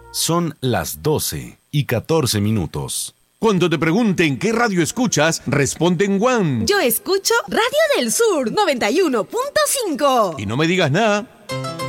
Son las 12:14. Cuando te pregunten qué radio escuchas, responde en One. Yo escucho Radio del Sur 91.5. Y no me digas nada.